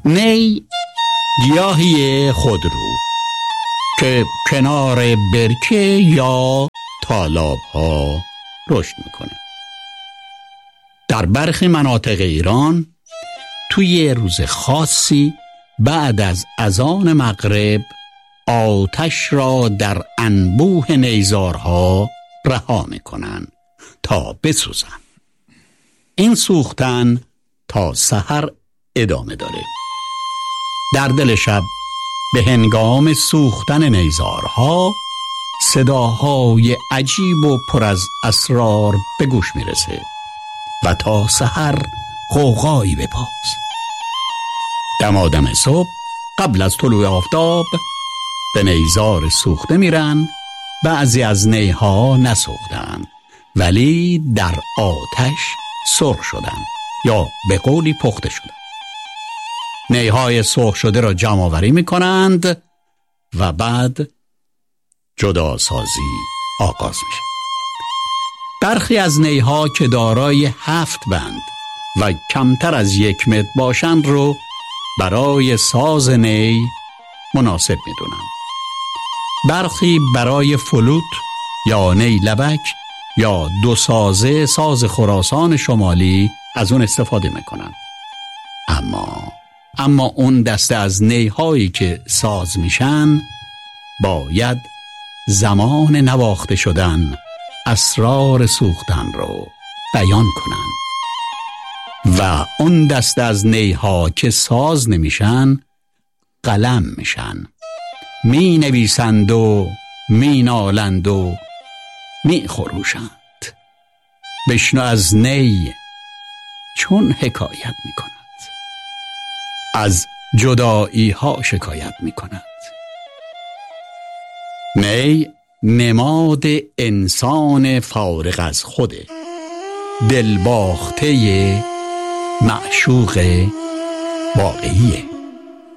نی گیاهی خودرو که کنار برکه یا تالاب ها رشد میکنه. در برخی مناطق ایران توی روز خاصی بعد از اذان مغرب آتش را در انبوه نیزارها رها میکنن تا بسوزن. این سوختن تا سحر ادامه داره. در دل شب به هنگام سوختن نیزارها صداهای عجیب و پر از اسرار به گوش میرسه و تا سحر غوغایی به پاست. دمادم صبح قبل از طلوع آفتاب به نیزار سوخته میرن. بعضی از نیها نسوختن ولی در آتش سرخ شدن یا به قولی پخته شدن. نیهای سرخ شده را جمع آوری میکنند و بعد جداسازی آغاز میشه. برخی از نیها که دارای 7 بند و کمتر از 1 متر باشند رو برای ساز نی مناسب میدونن. برخی برای فلوت یا نی لبک یا 2 سازه ساز خراسان شمالی از اون استفاده میکنن. اما اون دسته از نیهایی که ساز میشن باید زمان نواخته شدن اسرار سوختن رو بیان کنن و اون دسته از نیها که ساز نمیشن قلم میشن، می نویسند و می نالند و می خروشند. بشنو از نی چون حکایت می کند، از جدایی ها شکایت می کند. نی نماد انسان فارغ از خوده، دلباخته معشوق واقعیه.